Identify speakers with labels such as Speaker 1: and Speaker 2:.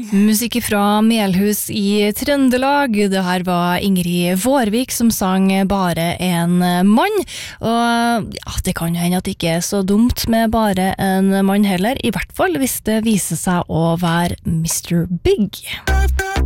Speaker 1: Musikk fra Melhus i Trøndelag. Det her var Ingrid Vårvik som sang Bare en mann. Og ja, det kan jo hende at det ikke er så dumt med bare en mann heller. I hvert fall hvis det viser seg å være Mr. Big.